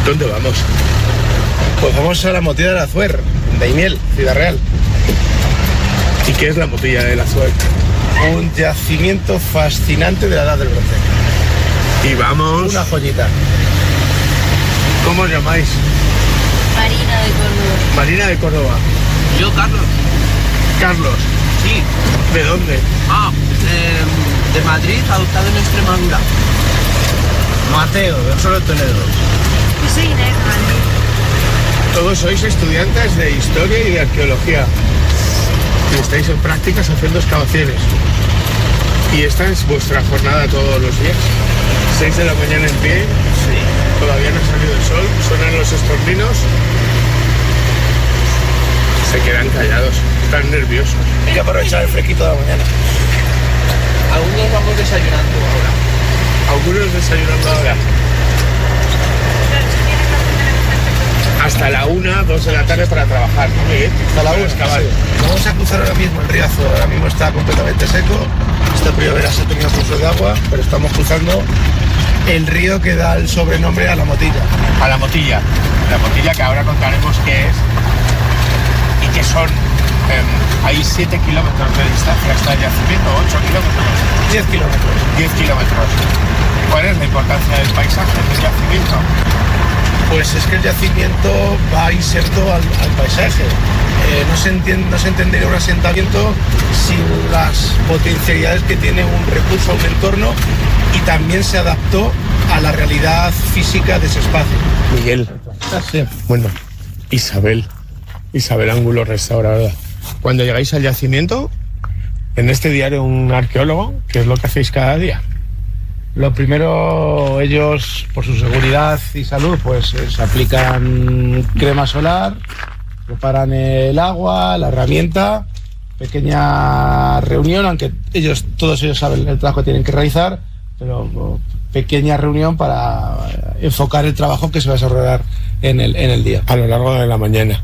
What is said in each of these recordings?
¿Dónde vamos? Pues vamos a la Motilla del Azuer, en Daimiel, Ciudad Real. ¿Y qué es la Motilla del Azuer? Un yacimiento fascinante de la Edad del Bronce. Y vamos... Una joyita. ¿Cómo os llamáis? Marina de Córdoba. Marina de Córdoba. Yo, Carlos. Carlos. Sí. ¿De dónde? De Madrid, adoptado en Extremadura. Mateo, del Solo Toledo. Yo soy Inés, Madrid. Todos sois estudiantes de Historia y de Arqueología. Y estáis en prácticas haciendo excavaciones. Y esta es vuestra jornada todos los días. 6 de la mañana en pie. Sí. Todavía no ha salido el sol. Suenan los estorninos. Se quedan callados. Están nerviosos. Hay que aprovechar el fresquito de la mañana. Aún nos vamos desayunando ahora. Algunos desayunando ahora. Hasta la 1, 2 de la tarde para trabajar, ¿no, Miguel? Hasta la 1, excavar. sí. Vamos a cruzar ahora mismo el río Azul. Ahora mismo está completamente seco. Esta primavera se ha tenido curso de agua, pero estamos cruzando el río que da el sobrenombre a la Motilla. A la Motilla. La Motilla que ahora contaremos qué es y qué son. Hay 7 kilómetros de distancia hasta el yacimiento, 8 kilómetros. 10 kilómetros. 10 kilómetros. ¿Cuál es la importancia del paisaje del yacimiento? Pues es que el yacimiento va inserto al paisaje. No se entendería un asentamiento sin las potencialidades que tiene un recurso, un entorno, y también se adaptó a la realidad física de ese espacio. Miguel. Sí. Bueno, Isabel Ángulo, restauradora. Cuando llegáis al yacimiento, en este diario un arqueólogo, ¿qué es lo que hacéis cada día? Lo primero, ellos, por su seguridad y salud, pues se aplican crema solar, preparan el agua, la herramienta, pequeña reunión, aunque todos ellos saben el trabajo que tienen que realizar, pero pequeña reunión para enfocar el trabajo que se va a desarrollar en el día. A lo largo de la mañana.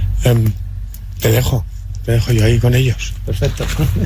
Te dejo yo ahí con ellos. Perfecto.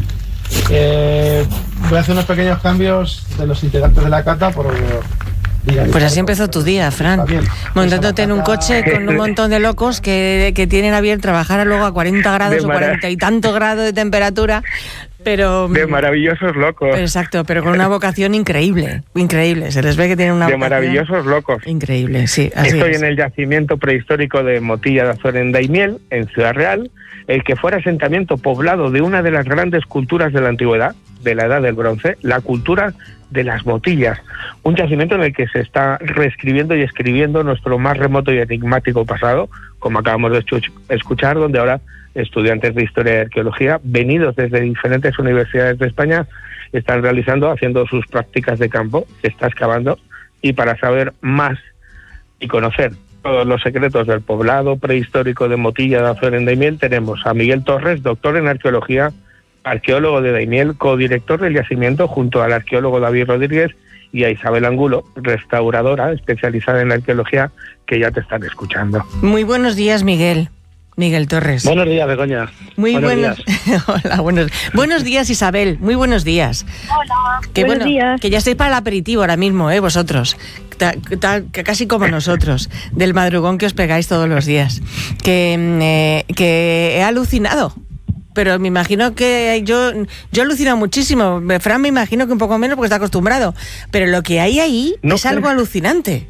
Voy a hacer unos pequeños cambios de los integrantes de la cata Pues así empezó tu día, Fran, montándote en un coche con un montón de locos que tienen a bien trabajar luego a 40 grados o 40 y tantos grados de temperatura, pero... De maravillosos locos. Exacto, pero con una vocación increíble, se les ve que tienen una de vocación... maravillosos locos. Increíble, sí, así Estoy es. en el yacimiento prehistórico de Motilla de Azuer en Daimiel, en Ciudad Real, el que fuera asentamiento poblado de una de las grandes culturas de la antigüedad, de la Edad del Bronce, la cultura de las motillas, un yacimiento en el que se está reescribiendo y escribiendo nuestro más remoto y enigmático pasado, como acabamos de escuchar, donde ahora estudiantes de Historia y Arqueología, venidos desde diferentes universidades de España, están haciendo sus prácticas de campo, se está excavando, y para saber más y conocer todos los secretos del poblado prehistórico de Motilla de Azuer en Daimiel, tenemos a Miguel Torres, doctor en Arqueología, arqueólogo de Daimiel, codirector del yacimiento junto al arqueólogo David Rodríguez, y a Isabel Angulo, restauradora especializada en la arqueología, que ya te están escuchando. Muy buenos días, Miguel Torres. Buenos días, Begoña. Muy buenos días. Hola, buenos días, Isabel. Muy buenos días. Hola, buenos días. Que ya estáis para el aperitivo ahora mismo, vosotros. Casi como nosotros, del madrugón que os pegáis todos los días. Que he alucinado. Pero me imagino que yo he alucinado muchísimo. Fran me imagino que un poco menos porque está acostumbrado. Pero lo que hay ahí es algo alucinante.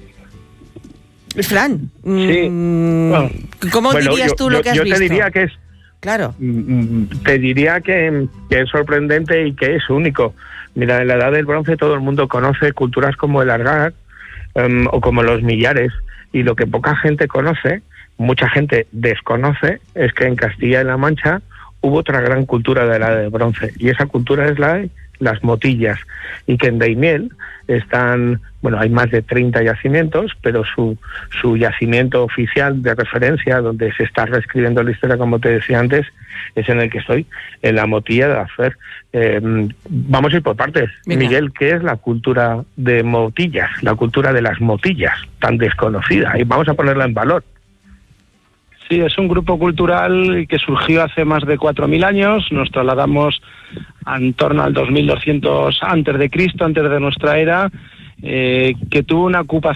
Fran, sí. ¿Cómo dirías tú lo que has visto? Yo te diría que es... Claro. Te diría que es sorprendente y que es único. Mira, en la Edad del Bronce todo el mundo conoce culturas como el Argar o como los Millares, y lo que poca gente conoce, mucha gente desconoce, es que en Castilla-La Mancha hubo otra gran cultura de la Edad del Bronce, y esa cultura es la de las motillas, y que en Daimiel están, hay más de 30 yacimientos, pero su yacimiento oficial de referencia, donde se está reescribiendo la historia, como te decía antes, es en el que estoy, en la Motilla de Azuer. Vamos a ir por partes. Venga. Miguel, ¿qué es la cultura de motillas, la cultura de las motillas, tan desconocida? Y vamos a ponerla en valor. Sí, es un grupo cultural que surgió hace más de 4.000 años. Nos trasladamos en torno al 2200 antes de Cristo, antes de nuestra era, que tuvo una ocupación